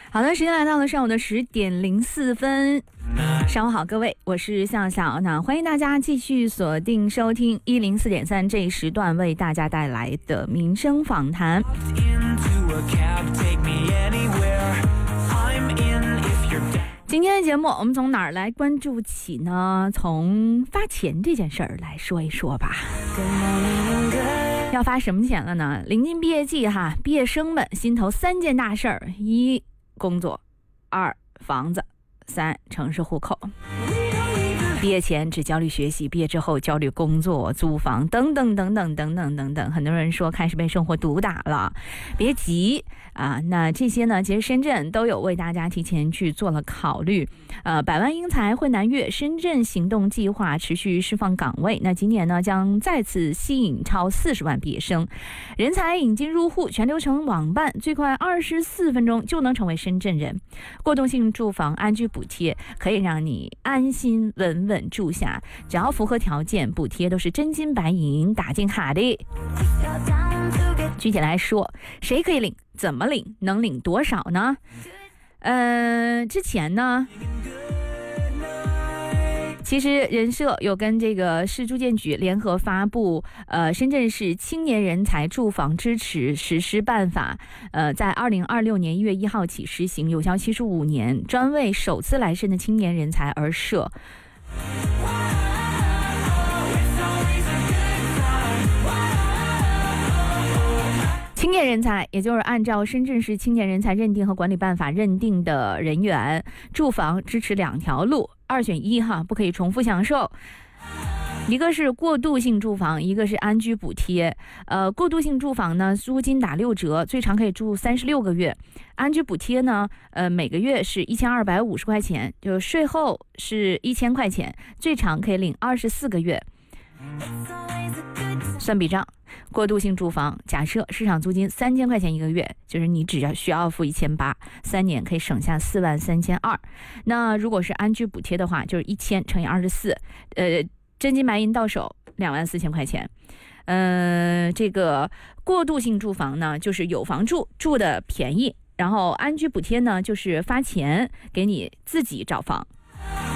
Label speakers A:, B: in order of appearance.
A: 好的，时间来到了上午的10:04。上午好，各位，我是笑笑。那欢迎大家继续锁定收听104.3这一时段为大家带来的民生访谈。今天的节目我们从哪儿来关注起呢？从发钱这件事儿来说一说吧。要发什么钱了呢？临近毕业季哈，毕业生们心头3件大事儿：一、工作；二、房子；三、城市户口。毕业前只焦虑学习，毕业之后焦虑工作、租房等等等等等等等等。很多人说开始被生活毒打了，别急啊！那这些呢，其实深圳都有为大家提前去做了考虑。百万英才会南粤深圳行动计划持续释放岗位，那今年呢将再次吸引超40万毕业生，人才引进入户全流程网办，最快24分钟就能成为深圳人。过渡性住房安居补贴可以让你安心稳稳住下，只要符合条件，补贴都是真金白银打进卡的。具体来说，谁可以领？怎么领？能领多少呢？之前呢，其实人社有跟这个市住建局联合发布深圳市青年人才住房支持实施办法，在2026年1月1号起实行，有效75年，专为首次来深的青年人才而设。青年人才也就是按照深圳市青年人才认定和管理办法认定的人员，住房支持2条路，2选1哈，不可以重复享受。一个是过渡性住房，一个是安居补贴。过渡性住房呢，租金打6折，最长可以住36个月。安居补贴呢，每个月是1250块钱，就税后是1000块钱，最长可以领24个月。算笔账，过渡性住房假设市场租金3000块钱一个月，就是你只要需要付1800，3年可以省下43200。那如果是安居补贴的话，就是1000乘以24，真金白银到手24000块钱。这个过渡性住房呢，就是有房住，住的便宜，然后安居补贴呢，就是发钱给你自己找房。